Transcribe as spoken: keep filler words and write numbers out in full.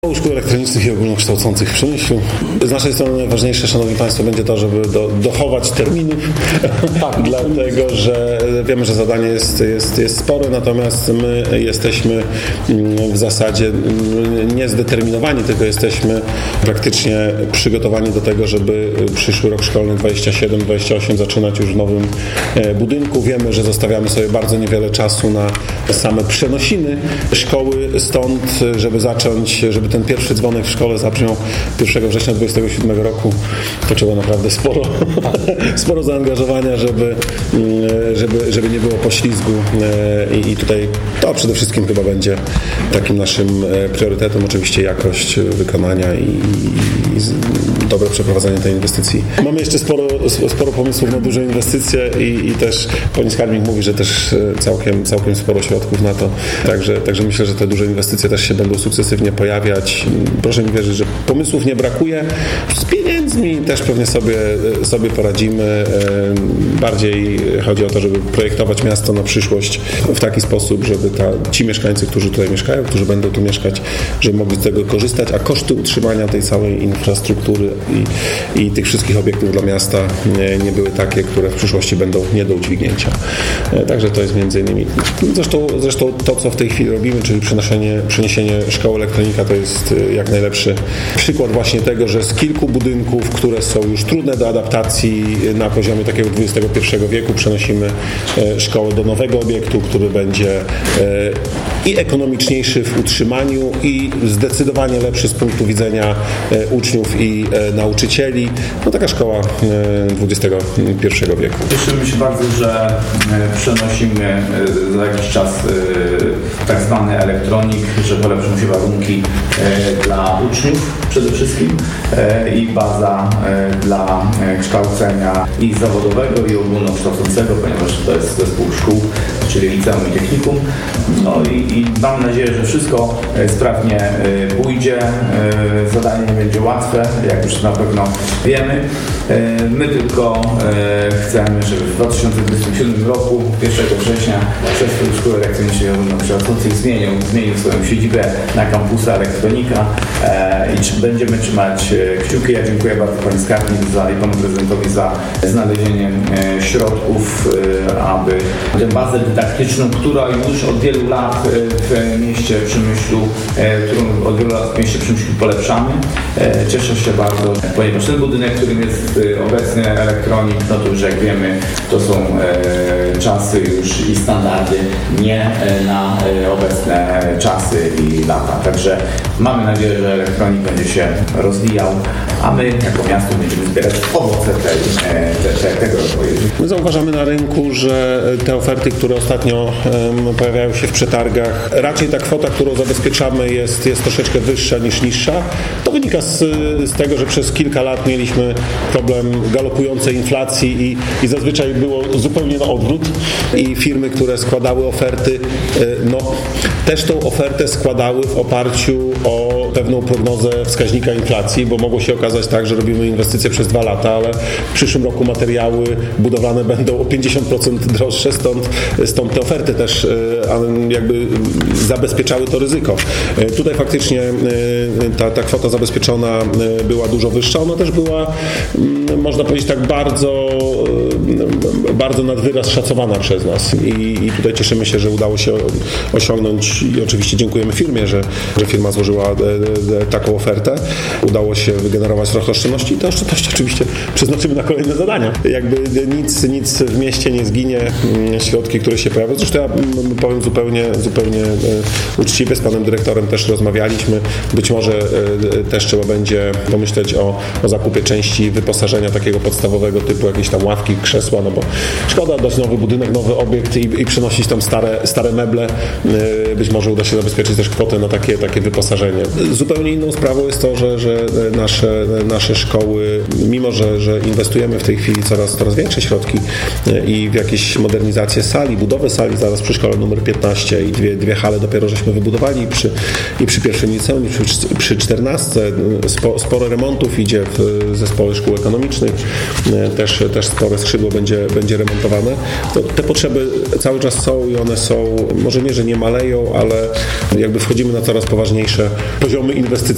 Szkół elektronicznych i ogólnokształcących w Przemyślu. Z naszej strony najważniejsze, szanowni państwo, będzie to, żeby do, dochować terminów, tak, dlatego że wiemy, że zadanie jest, jest, jest spore, natomiast my jesteśmy w zasadzie nie zdeterminowani, tylko jesteśmy praktycznie przygotowani do tego, żeby przyszły rok szkolny dwadzieścia siedem dwadzieścia osiem zaczynać już w nowym budynku. Wiemy, że zostawiamy sobie bardzo niewiele czasu na same przenosiny szkoły, stąd, żeby zacząć, żeby ten pierwszy dzwonek w szkole zabrzmiał pierwszego września dwudziestego siódmego roku, to trzeba naprawdę sporo, sporo zaangażowania, żeby, żeby, żeby nie było poślizgu i, i tutaj to przede wszystkim chyba będzie takim naszym priorytetem, oczywiście jakość wykonania i, i, i dobre przeprowadzenie tej inwestycji. Mamy jeszcze sporo, sporo pomysłów na duże inwestycje i, i też pani skarbnik mówi, że też całkiem, całkiem sporo środków na to, także, także myślę, że te duże inwestycje też się będą sukcesywnie pojawiać. Proszę mi wierzyć, że pomysłów nie brakuje. Z pieniędzmi też pewnie sobie, sobie poradzimy. Bardziej chodzi o to, żeby projektować miasto na przyszłość w taki sposób, żeby ta, ci mieszkańcy, którzy tutaj mieszkają, którzy będą tu mieszkać, żeby mogli z tego korzystać, a koszty utrzymania tej całej infrastruktury i, i tych wszystkich obiektów dla miasta nie, nie były takie, które w przyszłości będą nie do udźwignięcia. Także to jest między innymi zresztą, zresztą to, co w tej chwili robimy, czyli przeniesienie, przeniesienie szkoły elektronika, to jest jak najlepszy przykład właśnie tego, że z kilku budynków, które są już trudne do adaptacji na poziomie takiego dwudziestego pierwszego wieku, przenosimy szkołę do nowego obiektu, który będzie i ekonomiczniejszy w utrzymaniu i zdecydowanie lepszy z punktu widzenia uczniów i nauczycieli. No taka szkoła dwudziestego pierwszego wieku. Cieszymy się bardzo, że przenosimy za jakiś czas tak zwany elektronik, że polepszą się warunki dla uczniów przede wszystkim i baza dla kształcenia i zawodowego, i ogólnokształcącego, ponieważ to jest zespół szkół, czyli liceum i technikum. No i, i mam nadzieję, że wszystko sprawnie pójdzie. Zadanie nie będzie łatwe, jak już na pewno wiemy. My tylko chcemy, żeby w dwa tysiące dwudziestym siódmym roku, pierwszego września, Zespół Szkół Elektronicznej i Ogólnokształcących zmienił, zmienił swoją siedzibę na kampusa Elektronika i czy będziemy trzymać kciuki. Ja dziękuję bardzo pani skarbnik za, i panu prezydentowi za znalezienie środków, aby tę bazę dydaktyczną, która już od wielu lat w mieście Przemyślu, którą od wielu lat w mieście Przemyślu polepszamy. Cieszę się bardzo, ponieważ ten budynek, którym jest obecny elektronik, no to już jak wiemy, to są czasy już i standardy nie na obecne czasy i lata. Także mamy nadzieję, że elektronik będzie się rozwijał, a my jako miasto będziemy zbierać owoce tej, tej, tego rozwoju. My zauważamy na rynku, że te oferty, które ostatnio um, pojawiają się w przetargach, raczej ta kwota, którą zabezpieczamy, jest, jest troszeczkę wyższa niż niższa. To wynika z, z tego, że przez kilka lat mieliśmy problem galopującej inflacji i, i zazwyczaj było zupełnie na odwrót i firmy, które składały oferty, no też tą ofertę składały w oparciu o pewną prognozę wskaźnika inflacji, bo mogło się okazać tak, że robimy inwestycje przez dwa lata, ale w przyszłym roku materiały budowlane będą o pięćdziesiąt procent droższe, stąd, stąd te oferty też jakby zabezpieczały to ryzyko. Tutaj faktycznie ta, ta kwota zabezpieczona była dużo wyższa, ona też była, można powiedzieć tak, bardzo, bardzo nad wyraz szacowana przez nas i, i tutaj cieszymy się, że udało się osiągnąć i oczywiście dziękujemy firmie, że, że firma złożyła taką ofertę. Udało się wygenerować trochę oszczędności i te oszczędności oczywiście przeznaczymy na kolejne zadania. Jakby nic, nic w mieście nie zginie, środki, które się pojawią. Zresztą ja powiem zupełnie, zupełnie uczciwie, z panem dyrektorem też rozmawialiśmy. Być może też trzeba będzie pomyśleć o, o zakupie części wyposażenia takiego podstawowego typu jakieś tam ławki, krzesła, no bo szkoda dać nowy budynek, nowy obiekt i, i przenosić tam stare, stare meble. Być może uda się zabezpieczyć też kwotę na takie, takie wyposażenie. Zupełnie inną sprawą jest to, że, że nasze, nasze szkoły, mimo że, że inwestujemy w tej chwili coraz, coraz większe środki i w jakieś modernizację sali, budowę sali, zaraz przy szkole numer piętnaście i dwie, dwie hale dopiero żeśmy wybudowali przy, i przy pierwszym liceum, i przy, przy czternastce. Spo, sporo remontów idzie w zespole szkół ekonomicznych, też, też spore skrzydło będzie, będzie remontowane. No, te potrzeby cały czas są i one są, może nie, że nie maleją, ale jakby wchodzimy na coraz poważniejsze poziomy inwestycji